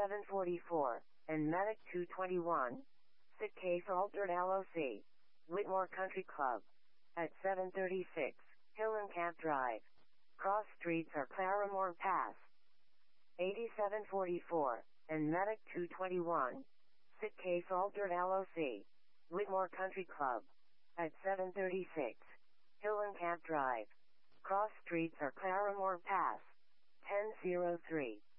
8744, and Medic 221. Sit case altered LOC. Whitmore Country Club. At 736, Hillenkamp Drive. Cross streets are Claremore Pass. 8744, and Medic 221. Sit case altered LOC. Whitmore Country Club. At 736, Hillenkamp Drive. Cross streets are Claremore Pass. 1003.